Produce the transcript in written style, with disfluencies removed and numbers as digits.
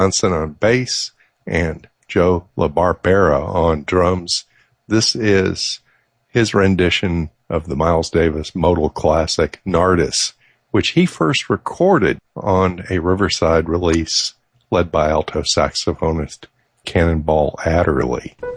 Johnson on bass, and Joe LaBarbera on drums. This is his rendition of the Miles Davis modal classic Nardis, which he first recorded on a Riverside release led by alto saxophonist Cannonball Adderley.